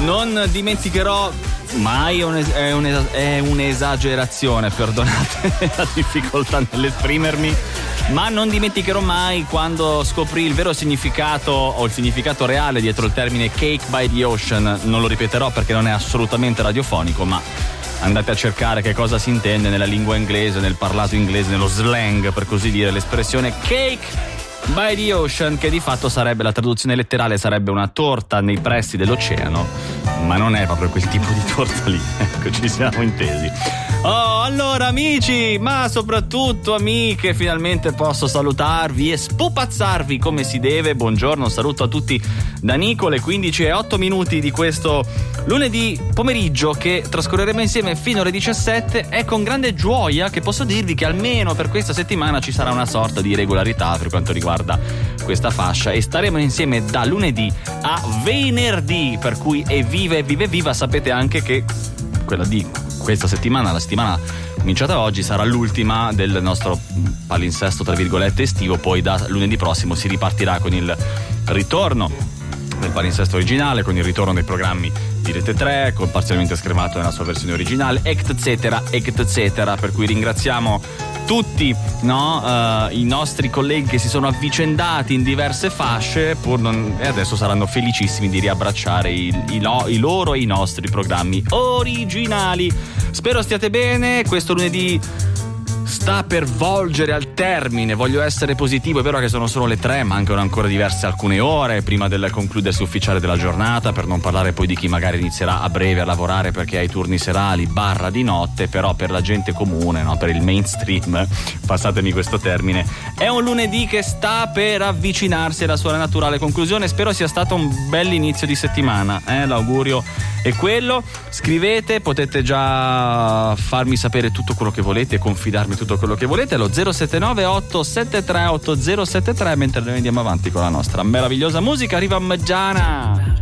Non dimenticherò mai, è un'esagerazione, perdonate la difficoltà nell'esprimermi, ma non dimenticherò mai quando scoprì il vero significato o il significato reale dietro il termine Cake by the Ocean. Non lo ripeterò perché non è assolutamente radiofonico, ma andate a cercare che cosa si intende nella lingua inglese, nel parlato inglese, nello slang, per così dire, l'espressione Cake by the Ocean, che di fatto sarebbe, la traduzione letterale sarebbe una torta nei pressi dell'oceano, ma non è proprio quel tipo di torta lì, ecco, ci siamo intesi. Oh, allora amici, ma soprattutto amiche, finalmente posso salutarvi e spupazzarvi come si deve. Buongiorno, un saluto a tutti da Nicole, 15:08 di questo lunedì pomeriggio che trascorreremo insieme fino alle 17. È con grande gioia che posso dirvi che almeno per questa settimana ci sarà una sorta di regolarità per quanto riguarda questa fascia e staremo insieme da lunedì a venerdì, per cui evviva. Sapete anche che quella di questa settimana, la settimana cominciata oggi, sarà l'ultima del nostro palinsesto tra virgolette estivo. Poi da lunedì prossimo si ripartirà con il ritorno del palinsesto originale, con il ritorno dei programmi di Rete 3, con parzialmente schermato nella sua versione originale, etc, per cui ringraziamo tutti, no, i nostri colleghi che si sono avvicendati in diverse fasce e adesso saranno felicissimi di riabbracciare i loro e i nostri programmi originali. Spero stiate bene. Questo lunedì sta per volgere al termine, voglio essere positivo, è vero che sono solo le 3, mancano ancora diverse alcune ore prima del concludersi ufficiale della giornata, per non parlare poi di chi magari inizierà a breve a lavorare perché ha i turni serali / di notte. Però per la gente comune, no, per il mainstream, passatemi questo termine, è un lunedì che sta per avvicinarsi alla sua naturale conclusione. Spero sia stato un bell'inizio di settimana, l'augurio è quello. Scrivete, potete già farmi sapere tutto quello che volete, confidarmi tutto quello che volete allo 079 873 8073, mentre noi andiamo avanti con la nostra meravigliosa musica. Arriva Meggiana.